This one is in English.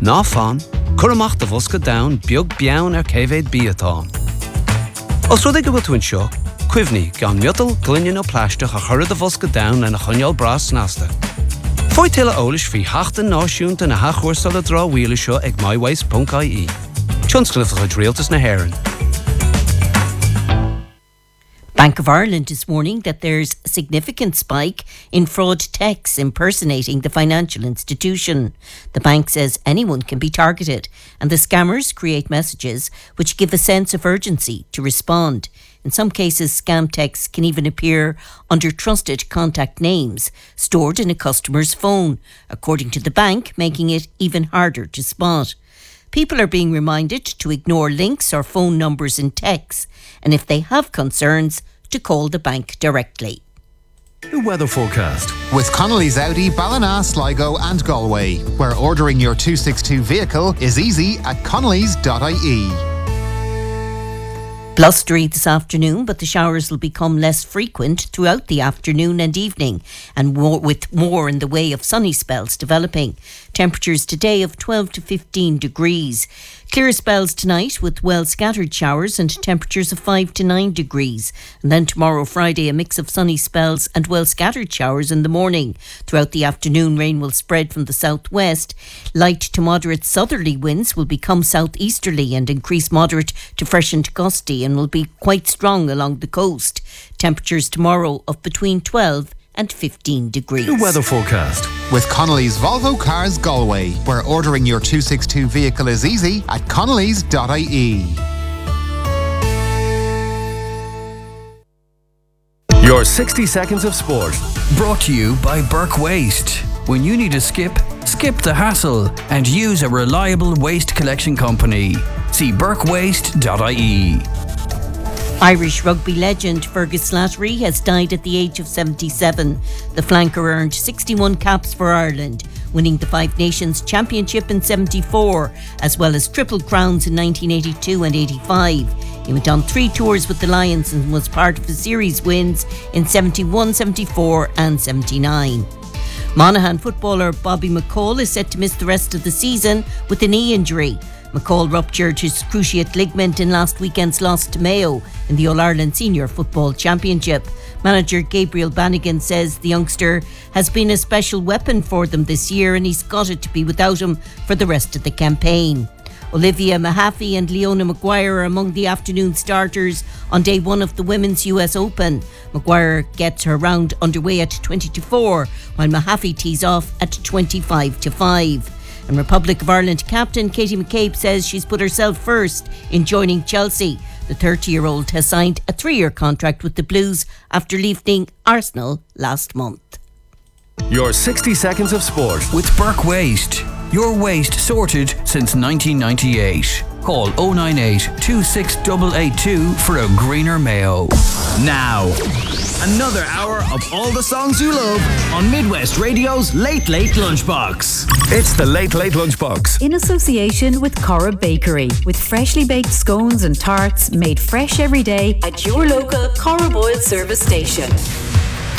ná fan, churamach de bhosca down beag bean cévéid bíatán. Os rud ag go bhfuin seo, cuimhní gan miotal glunne ó pleisteach a chur de bhosca down na chuneal bras nasta. Fooi tile ólis fi hachtan náisiúnta na hachhuirstal a dráhhuile seo ag myways.ie. Tionscliffe Realtas na Héireann. Bank of Ireland is warning that there's a significant spike in fraud texts impersonating the financial institution. The bank says anyone can be targeted, and the scammers create messages which give a sense of urgency to respond. In some cases, scam texts can even appear under trusted contact names stored in a customer's phone, according to the bank, making it even harder to spot. People are being reminded to ignore links or phone numbers in texts, and if they have concerns, to call the bank directly. The weather forecast with Connolly's Audi, Ballina, Sligo and Galway, where ordering your 262 vehicle is easy at connellys.ie. Blustery this afternoon, but the showers will become less frequent throughout the afternoon and evening, and with more in the way of sunny spells developing. Temperatures today of 12 to 15 degrees. Clear spells tonight with well scattered showers and temperatures of 5 to 9 degrees. And then tomorrow, Friday, a mix of sunny spells and well scattered showers in the morning. Throughout the afternoon, rain will spread from the southwest. Light to moderate southerly winds will become southeasterly and increase moderate to freshened gusty and will be quite strong along the coast. Temperatures tomorrow of between 12 and 15 degrees. The weather forecast with Connolly's Volvo Cars Galway, where ordering your 262 vehicle is easy at connellys.ie. Your 60 seconds of sport, brought to you by Burke Waste. When you need a skip the hassle and use a reliable waste collection company. See burkewaste.ie. Irish rugby legend Fergus Slattery has died at the age of 77. The flanker earned 61 caps for Ireland, winning the Five Nations Championship in 74, as well as triple crowns in 1982 and 85. He went on 3 tours with the Lions and was part of the series wins in 71, 74 and 79. Monaghan footballer Bobby McCall is set to miss the rest of the season with a knee injury. McCall ruptured his cruciate ligament in last weekend's loss to Mayo in the All-Ireland Senior Football Championship. Manager Gabriel Bannigan says the youngster has been a special weapon for them this year and he's gutted to be without him for the rest of the campaign. Olivia Mahaffey and Leona Maguire are among the afternoon starters on day 1 of the Women's US Open. Maguire gets her round underway at 20-4, while Mahaffey tees off at 25-5. And Republic of Ireland captain Katie McCabe says she's put herself first in joining Chelsea. The 30-year-old has signed a 3-year contract with the Blues after leaving Arsenal last month. Your 60 seconds of sport with Burke Waste. Your waste sorted since 1998. Call 098 26882 for a greener Mayo. Now, another hour of all the songs you love on Midwest Radio's Late Late Lunchbox. It's the Late Late Lunchbox. In association with Cora Bakery, with freshly baked scones and tarts made fresh every day at your local Cora Boyle service station.